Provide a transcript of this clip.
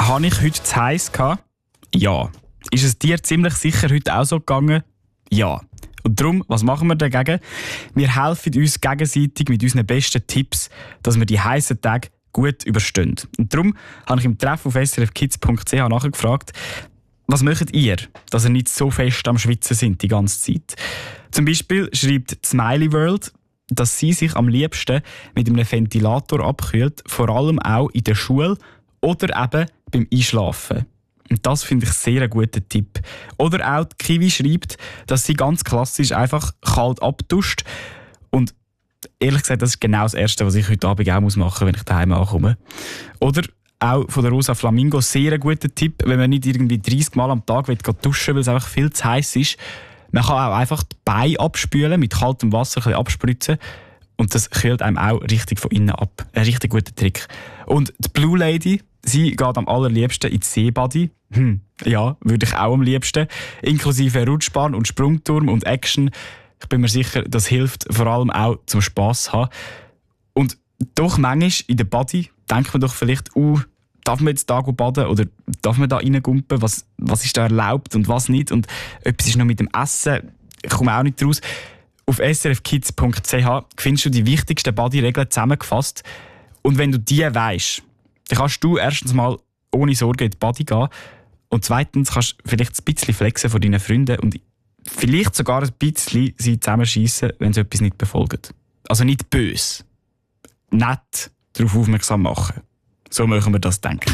Habe ich heute zu heiß gehabt? Ja. Ist es dir ziemlich sicher heute auch so gegangen? Ja. Und darum, was machen wir dagegen? Wir helfen uns gegenseitig mit unseren besten Tipps, dass wir die heißen Tage gut überstehen. Und darum habe ich im Treff auf srfkids.ch nachgefragt, was macht ihr, dass ihr nicht so fest am Schwitzen sind die ganze Zeit? Zum Beispiel schreibt Smiley World, dass sie sich am liebsten mit einem Ventilator abkühlt, vor allem auch in der Schule oder eben beim Einschlafen. Und das finde ich sehr einen guten Tipp. Oder auch die Kiwi schreibt, dass sie ganz klassisch einfach kalt abduscht. Und ehrlich gesagt, das ist genau das Erste, was ich heute Abend auch machen muss, wenn ich daheim ankomme. Oder auch von der Rosa Flamingo sehr ein guter Tipp, wenn man nicht irgendwie 30 Mal am Tag duschen will, weil es einfach viel zu heiß ist. Man kann auch einfach die Beine abspülen, mit kaltem Wasser ein bisschen abspritzen. Und das kühlt einem auch richtig von innen ab. Ein richtig guter Trick. Und die Blue Lady, sie geht am allerliebsten ins Seebody. Ja, würde ich auch am liebsten. Inklusive Rutschbahn und Sprungturm und Action. Ich bin mir sicher, das hilft vor allem auch zum Spass zu haben. Und doch manchmal in der Body denkt man doch vielleicht, darf man jetzt da baden oder darf man da reingumpen? Was ist da erlaubt und was nicht? Und etwas ist noch mit dem Essen. Ich komme auch nicht raus. Auf srfkids.ch findest du die wichtigsten Body-Regeln zusammengefasst. Und wenn du die weisst, dann kannst du erstens mal ohne Sorge in die Body gehen und zweitens kannst du vielleicht ein bisschen flexen von deinen Freunden und vielleicht sogar ein bisschen sie zusammenschiessen, wenn sie etwas nicht befolgen. Also nicht böse. Nett darauf aufmerksam machen. So machen wir das denken.